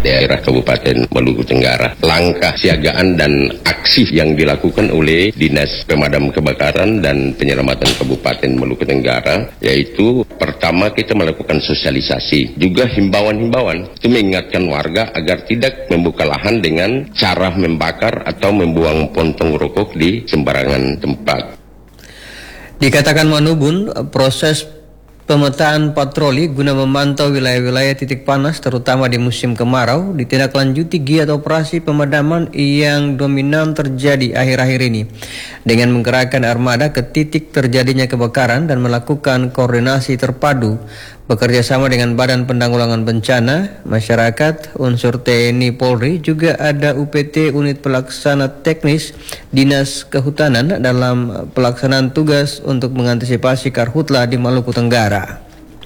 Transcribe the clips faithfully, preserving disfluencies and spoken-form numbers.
daerah Kabupaten Maluku Tenggara. Langkah siagaan dan aksi yang dilakukan oleh Dinas Pemadam Kebakaran dan Penyelamatan Kabupaten Maluku Tenggara, yaitu pertama kita melakukan sosialisasi, juga himbauan-himbauan itu mengingatkan warga agar tidak membuka lahan dengan cara membakar atau membuang pontong rokok di sembarangan tempat. Dikatakan Manubun, proses pemetaan patroli guna memantau wilayah-wilayah titik panas terutama di musim kemarau ditindaklanjuti giat operasi pemadaman yang dominan terjadi akhir-akhir ini dengan menggerakkan armada ke titik terjadinya kebakaran dan melakukan koordinasi terpadu bekerja sama dengan Badan Penanggulangan Bencana, masyarakat, unsur T N I Polri, juga ada U P T Unit Pelaksana Teknis Dinas Kehutanan dalam pelaksanaan tugas untuk mengantisipasi karhutla di Maluku Tenggara.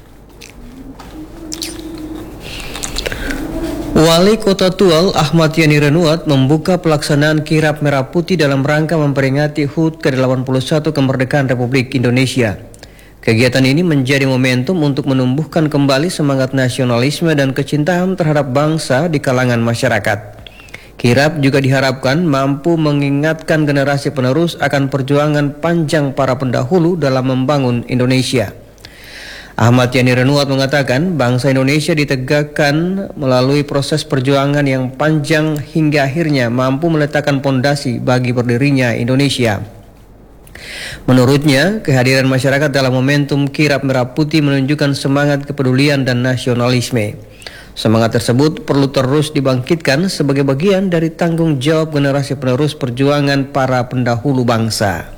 Wali Kota Tual Ahmad Yani Renuat membuka pelaksanaan kirap merah putih dalam rangka memperingati H U T ke delapan puluh satu kemerdekaan Republik Indonesia. Kegiatan ini menjadi momentum untuk menumbuhkan kembali semangat nasionalisme dan kecintaan terhadap bangsa di kalangan masyarakat. Kirap juga diharapkan mampu mengingatkan generasi penerus akan perjuangan panjang para pendahulu dalam membangun Indonesia. Ahmad Yani Renuat mengatakan bangsa Indonesia ditegakkan melalui proses perjuangan yang panjang hingga akhirnya mampu meletakkan pondasi bagi berdirinya Indonesia. Menurutnya, kehadiran masyarakat dalam momentum kirap merah putih menunjukkan semangat kepedulian dan nasionalisme. Semangat tersebut perlu terus dibangkitkan sebagai bagian dari tanggung jawab generasi penerus perjuangan para pendahulu bangsa.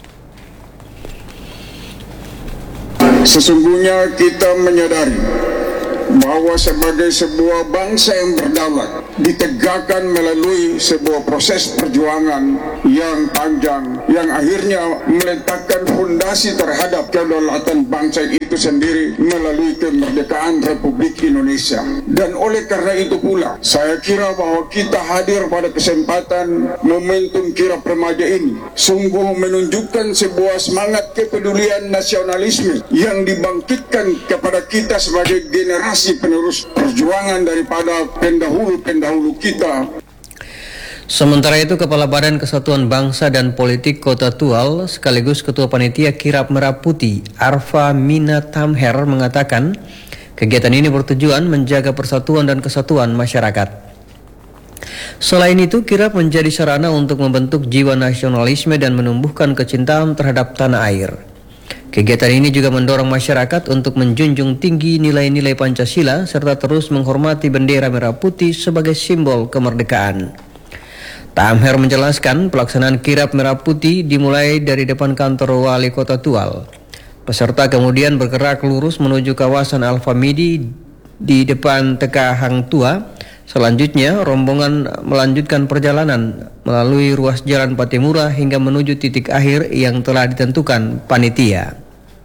Sesungguhnya kita menyadari bahwa sebagai sebuah bangsa yang berdaulat ditegakkan melalui sebuah proses perjuangan yang panjang yang akhirnya meletakkan fondasi terhadap kedaulatan bangsa itu sendiri melalui kemerdekaan Republik Indonesia. Dan oleh karena itu pula saya kira bahwa kita hadir pada kesempatan momentum kirap remaja ini sungguh menunjukkan sebuah semangat kepedulian nasionalisme yang dibangkitkan kepada kita sebagai generasi penerus perjuangan daripada pendahulu-pendahulu kita. Sementara itu, Kepala Badan Kesatuan Bangsa dan Politik Kota Tual sekaligus Ketua Panitia Kirap Merah Putih Arfa Mina Tamher mengatakan kegiatan ini bertujuan menjaga persatuan dan kesatuan masyarakat. Selain itu, kirap menjadi sarana untuk membentuk jiwa nasionalisme dan menumbuhkan kecintaan terhadap tanah air. Kegiatan ini juga mendorong masyarakat untuk menjunjung tinggi nilai-nilai Pancasila serta terus menghormati bendera merah putih sebagai simbol kemerdekaan. Tamher menjelaskan pelaksanaan kirap merah putih dimulai dari depan kantor Wali Kota Tual. Peserta kemudian bergerak lurus menuju kawasan Al-Famidi di depan T K Hang Tua. Selanjutnya, rombongan melanjutkan perjalanan melalui ruas Jalan Patimura hingga menuju titik akhir yang telah ditentukan panitia.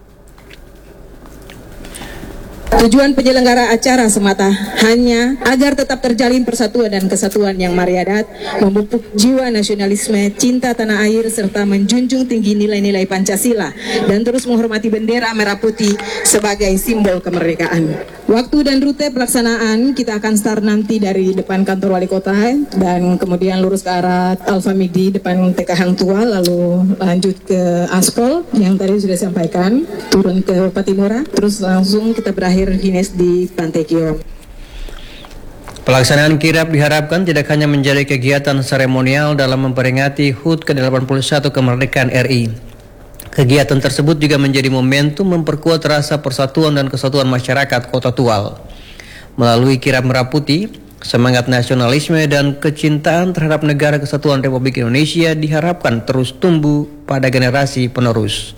Tujuan penyelenggara acara semata hanya agar tetap terjalin persatuan dan kesatuan yang mariadat, memupuk jiwa nasionalisme, cinta tanah air, serta menjunjung tinggi nilai-nilai Pancasila dan terus menghormati bendera merah putih sebagai simbol kemerdekaan. Waktu dan rute pelaksanaan kita akan start nanti dari depan kantor Wali Kota dan kemudian lurus ke arah Al-Famidi depan T K Hang Tua, lalu lanjut ke Aspol yang tadi sudah disampaikan, turun ke Patimura, terus langsung kita berakhir finish di Pantai Kiom. Pelaksanaan kirap diharapkan tidak hanya menjadi kegiatan seremonial dalam memperingati H U T ke delapan puluh satu kemerdekaan R I. Kegiatan tersebut juga menjadi momentum memperkuat rasa persatuan dan kesatuan masyarakat Kota Tual. Melalui kirap merah putih, semangat nasionalisme dan kecintaan terhadap negara kesatuan Republik Indonesia diharapkan terus tumbuh pada generasi penerus.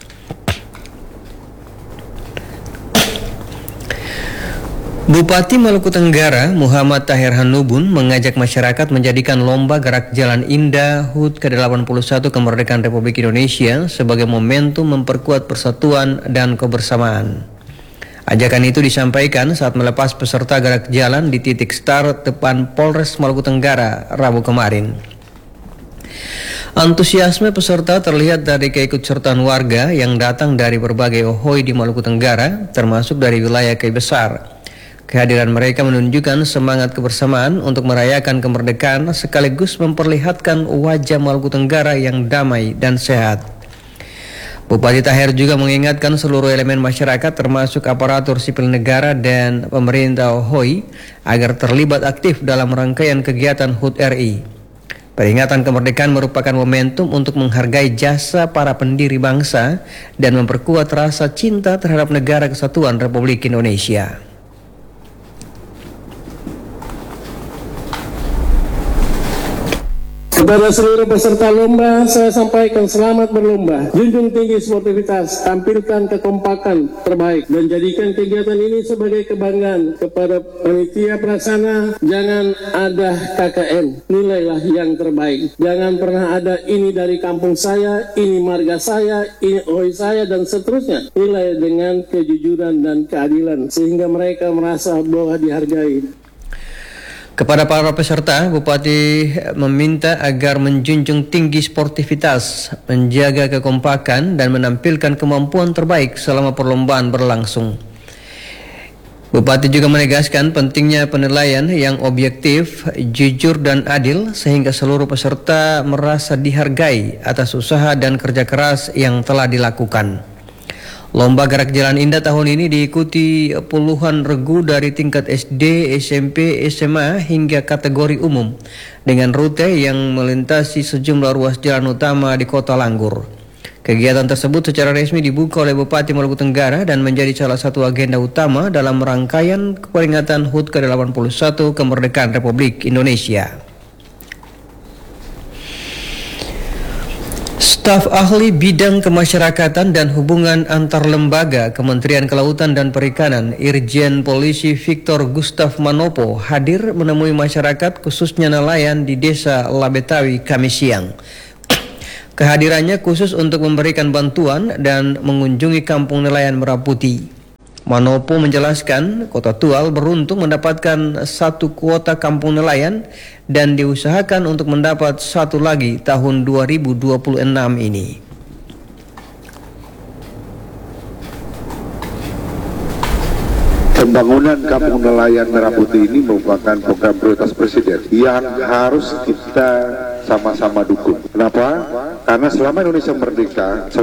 Bupati Maluku Tenggara Muhammad Tahir Hanubun mengajak masyarakat menjadikan lomba gerak jalan indah H U T ke delapan puluh satu kemerdekaan Republik Indonesia sebagai momentum memperkuat persatuan dan kebersamaan. Ajakan itu disampaikan saat melepas peserta gerak jalan di titik start depan Polres Maluku Tenggara Rabu kemarin. Antusiasme peserta terlihat dari keikutsertaan warga yang datang dari berbagai ohoi di Maluku Tenggara, termasuk dari wilayah Kei Besar. Kehadiran mereka menunjukkan semangat kebersamaan untuk merayakan kemerdekaan sekaligus memperlihatkan wajah Maluku Tenggara yang damai dan sehat. Bupati Taher juga mengingatkan seluruh elemen masyarakat termasuk aparatur sipil negara dan pemerintah Hoi agar terlibat aktif dalam rangkaian kegiatan H U T R I. Peringatan kemerdekaan merupakan momentum untuk menghargai jasa para pendiri bangsa dan memperkuat rasa cinta terhadap negara kesatuan Republik Indonesia. Kepada seluruh peserta lomba, saya sampaikan selamat berlomba. Junjung tinggi sportivitas, tampilkan kekompakan terbaik, dan jadikan kegiatan ini sebagai kebanggaan kepada panitia pelaksana. Jangan ada K K N, nilailah yang terbaik. Jangan pernah ada ini dari kampung saya, ini marga saya, ini oi saya, dan seterusnya. Nilai dengan kejujuran dan keadilan, sehingga mereka merasa bahwa dihargai. Kepada para peserta, Bupati meminta agar menjunjung tinggi sportivitas, menjaga kekompakan, dan menampilkan kemampuan terbaik selama perlombaan berlangsung. Bupati juga menegaskan pentingnya penilaian yang objektif, jujur, dan adil sehingga seluruh peserta merasa dihargai atas usaha dan kerja keras yang telah dilakukan. Lomba Gerak Jalan Indah tahun ini diikuti puluhan regu dari tingkat S D, S M P, S M A hingga kategori umum dengan rute yang melintasi sejumlah ruas jalan utama di Kota Langgur. Kegiatan tersebut secara resmi dibuka oleh Bupati Maluku Tenggara dan menjadi salah satu agenda utama dalam rangkaian peringatan H U T ke delapan puluh satu Kemerdekaan Republik Indonesia. Staf ahli bidang kemasyarakatan dan hubungan antar lembaga Kementerian Kelautan dan Perikanan Irjen Polisi Victor Gustav Manopo hadir menemui masyarakat khususnya nelayan di Desa Labetawi Kamis siang. Kehadirannya khusus untuk memberikan bantuan dan mengunjungi kampung nelayan Meraputi. Manopo menjelaskan Kota Tual beruntung mendapatkan satu kuota kampung nelayan dan diusahakan untuk mendapat satu lagi tahun dua ribu dua puluh enam ini. Pembangunan kampung nelayan Merah Putih ini merupakan program prioritas Presiden yang harus kita sama-sama dukung. Kenapa? Karena selama Indonesia merdeka